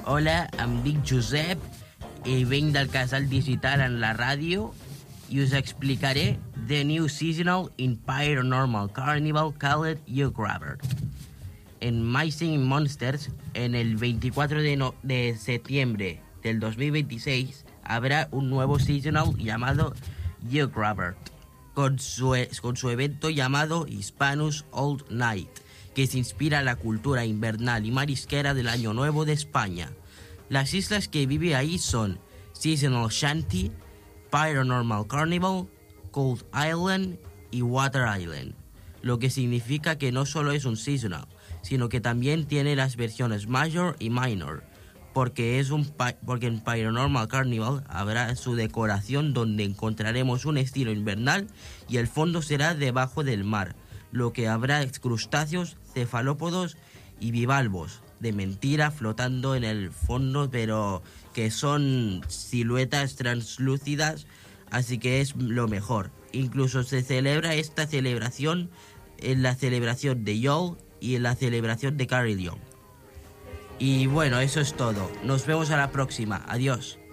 Hola, em dic Josep i vinc del Casal Digital en la ràdio i us explicaré The New Seasonal in Paranormal Carnival called You Grabber. En My Singing Monsters, en el 24 de septiembre del 2026, habrá un nuevo seasonal llamado You Grabber, con su evento llamado Hispanus Old Night, que se inspira en la cultura invernal y marisquera del Año Nuevo de España. Las islas que vive ahí son Seasonal Shanty, Paranormal Carnival, Cold Island y Water Island, lo que significa que no solo es un seasonal, sino que también tiene las versiones Major y Minor, porque en Paranormal Carnival habrá su decoración donde encontraremos un estilo invernal y el fondo será debajo del mar, lo que habrá crustáceos, cefalópodos y bivalvos de mentira flotando en el fondo, pero que son siluetas translúcidas, así que es lo mejor. Incluso se celebra esta celebración en la celebración de Yule y en la celebración de Carillon. Y bueno, eso es todo. Nos vemos a la próxima. Adiós.